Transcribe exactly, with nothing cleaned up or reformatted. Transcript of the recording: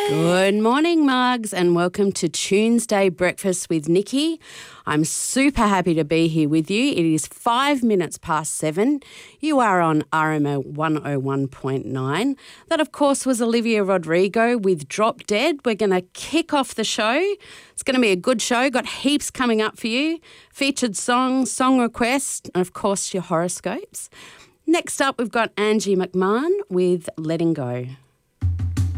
Good morning, Mugs, and welcome to Tuesday Breakfast with Nikki. I'm super happy to be here with you. It is five minutes past seven. You are on R M O one oh one point nine. That, of course, was Olivia Rodrigo with Drop Dead. We're going to kick off the show. It's going to be a good show. Got heaps coming up for you. Featured songs, song requests, and, of course, your horoscopes. Next up, we've got Angie McMahon with Letting Go.